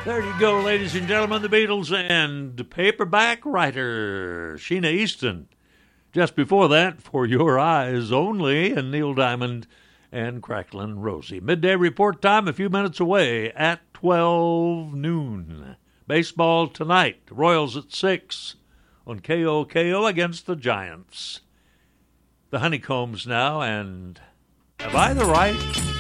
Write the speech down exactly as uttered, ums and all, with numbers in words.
There you go, ladies and gentlemen, the Beatles and paperback writer Sheena Easton. Just before that, For Your Eyes Only, and Neil Diamond and Cracklin' Rosie. Midday report time a few minutes away at twelve noon. Baseball tonight, Royals at six on K O K O against the Giants. The Honeycombs now, and Have I the Right?